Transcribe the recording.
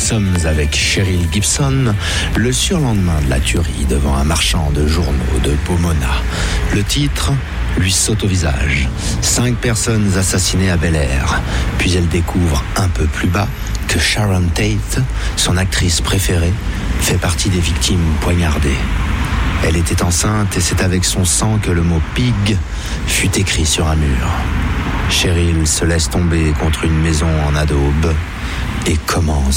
sommes avec Cheryl Gibson le surlendemain de la tuerie devant un marchand de journaux de Pomona. Le titre lui saute au visage. 5 personnes assassinées à Bel Air. Puis elle découvre un peu plus bas que Sharon Tate, son actrice préférée, fait partie des victimes poignardées. Elle était enceinte et c'est avec son sang que le mot « pig » fut écrit sur un mur. Cheryl se laisse tomber contre une maison en adobe et commence